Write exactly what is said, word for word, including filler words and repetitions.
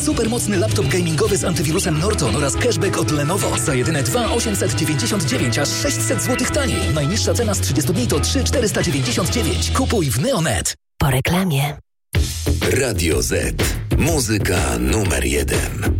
Supermocny laptop gamingowy z antywirusem Norton oraz cashback od Lenovo. Za jedyne dwa tysiące osiemset dziewięćdziesiąt dziewięć, aż sześćset złotych taniej. Najniższa cena z trzydziestu dni to trzy tysiące czterysta dziewięćdziesiąt dziewięć. Kupuj w Neonet. Po reklamie. Radio Z. Muzyka numer jeden.